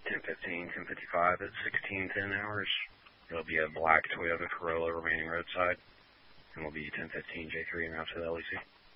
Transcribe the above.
10:15, 10:55 at 16:10 hours. There'll be a black Toyota Corolla remaining roadside, and we'll be 10:15 J3 and out to the LEC.